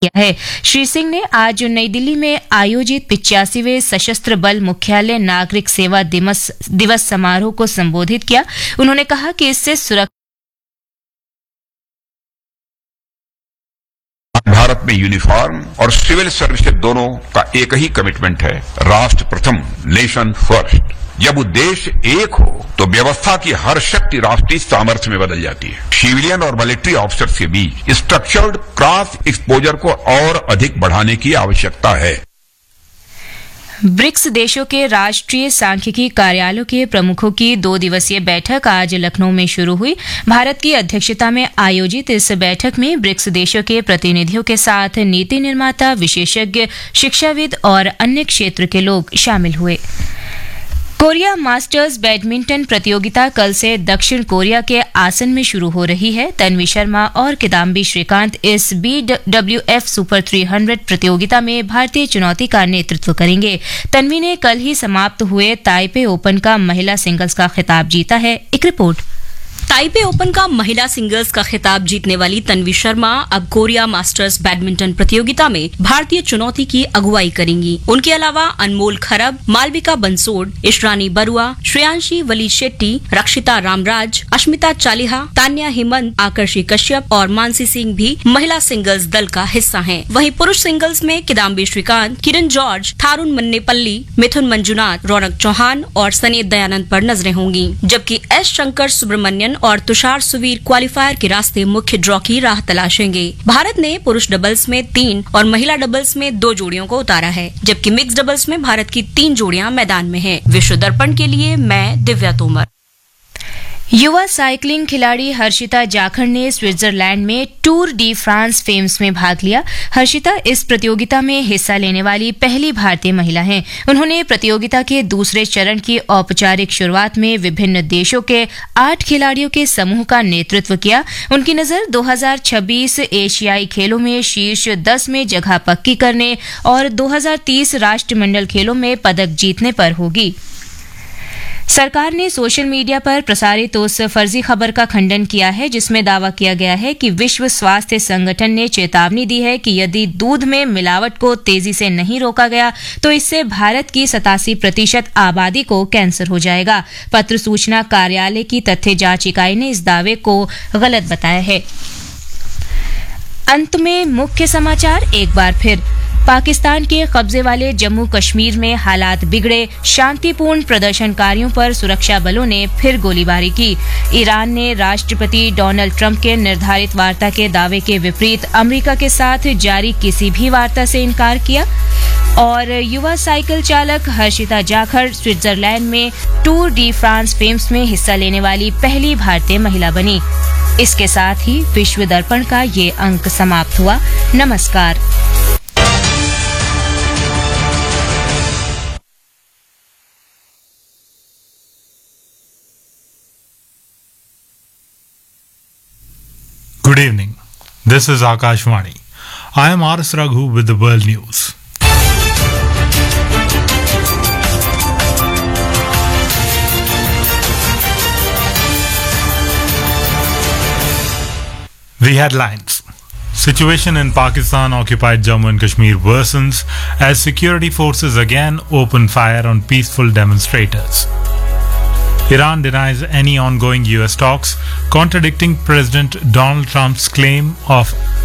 किया है। श्री सिंह ने आज नई दिल्ली में आयोजित 85वें सशस्त्र बल मुख्यालय नागरिक सेवा दिवस समारोह को संबोधित किया। उन्होंने कहा कि इससे भारत में यूनिफॉर्म और सिविल सर्विसेज दोनों का एक ही कमिटमेंट है, राष्ट्र प्रथम, नेशन फर्स्ट। जब उद्देश्य एक हो तो व्यवस्था की हर शक्ति राष्ट्रीय सामर्थ्य में बदल जाती है। सिविलियन और मिलिट्री ऑफिसर्स के बीच स्ट्रक्चर्ड क्रॉस एक्सपोजर को और अधिक बढ़ाने की आवश्यकता है। ब्रिक्स देशों के राष्ट्रीय सांख्यिकी कार्यालयों के प्रमुखों की 2 दिवसीय बैठक आज लखनऊ में शुरू हुई। भारत की अध्यक्षता में आयोजित इस बैठक में ब्रिक्स देशों के प्रतिनिधियों के साथ नीति निर्माता, विशेषज्ञ, शिक्षाविद और अन्य क्षेत्र के लोग शामिल हुए। कोरिया मास्टर्स बैडमिंटन प्रतियोगिता कल से दक्षिण कोरिया के आसन में शुरू हो रही है। तन्वी शर्मा और किदाम्बी श्रीकांत इस BWF सुपर 300 प्रतियोगिता में भारतीय चुनौती का नेतृत्व करेंगे। तन्वी ने कल ही समाप्त हुए ताइपे ओपन का महिला सिंगल्स का खिताब जीता है। एक रिपोर्ट। ताइपे ओपन का महिला सिंगल्स का खिताब जीतने वाली तन्वी शर्मा अब कोरिया मास्टर्स बैडमिंटन प्रतियोगिता में भारतीय चुनौती की अगुवाई करेंगी। उनके अलावा अनमोल खरब, मालविका बंसोड, इशरानी बरुआ, श्रेयांशी वली शेट्टी, रक्षिता रामराज, अश्मिता चालिहा, तान्या हेमंत, आकर्षी कश्यप और मानसी सिंह भी महिला सिंगल्स दल का हिस्सा हैं। वहीं पुरुष सिंगल्स में किदाम्बी श्रीकांत, किरण जॉर्ज, थारुण मन्नेपल्ली, मिथुन मंजुनाथ, रौनक चौहान और सनेत दयानंद पर नजरें होंगी, जबकि एस शंकर सुब्रमण्यन और तुषार सुवीर क्वालिफायर के रास्ते मुख्य ड्रॉ की राह तलाशेंगे। भारत ने पुरुष डबल्स में 3 और महिला डबल्स में 2 जोड़ियों को उतारा है, जबकि मिक्स डबल्स में भारत की 3 जोड़ियां मैदान में हैं। विश्व दर्पण के लिए मैं दिव्या तोमर। युवा साइकिलिंग खिलाड़ी हर्षिता जाखड़ ने स्विट्जरलैंड में टूर डी फ्रांस फेम्स में भाग लिया। हर्षिता इस प्रतियोगिता में हिस्सा लेने वाली पहली भारतीय महिला हैं। उन्होंने प्रतियोगिता के दूसरे चरण की औपचारिक शुरुआत में विभिन्न देशों के 8 खिलाड़ियों के समूह का नेतृत्व किया। उनकी नजर 2026 एशियाई खेलों में शीर्ष 10 में जगह पक्की करने और 2030 राष्ट्रमंडल खेलों में पदक जीतने पर होगी। सरकार ने सोशल मीडिया पर प्रसारित उस फर्जी खबर का खंडन किया है जिसमें दावा किया गया है कि विश्व स्वास्थ्य संगठन ने चेतावनी दी है कि यदि दूध में मिलावट को तेजी से नहीं रोका गया तो इससे भारत की 87% आबादी को कैंसर हो जाएगा। पत्र सूचना कार्यालय की तथ्य जांच इकाई ने इस दावे को गलत बताया है। अंत में मुख्य समाचार एक बार फिर। पाकिस्तान के कब्जे वाले जम्मू कश्मीर में हालात बिगड़े, शांतिपूर्ण प्रदर्शनकारियों पर सुरक्षा बलों ने फिर गोलीबारी की। ईरान ने राष्ट्रपति डोनाल्ड ट्रंप के निर्धारित वार्ता के दावे के विपरीत अमेरिका के साथ जारी किसी भी वार्ता से इनकार किया। और युवा साइकिल चालक हर्षिता जाखड़ स्विट्जरलैंड में टूर डी फ्रांस फेम्स में हिस्सा लेने वाली पहली भारतीय महिला बनी। इसके साथ ही विश्व दर्पण का ये अंक समाप्त हुआ। नमस्कार। Good evening. This is Akashvani. I am R.S. Raghu with the world news. The headlines. Situation in Pakistan-occupied Jammu and Kashmir worsens as security forces again open fire on peaceful demonstrators. Iran denies any ongoing US talks, contradicting President Donald Trump's claim of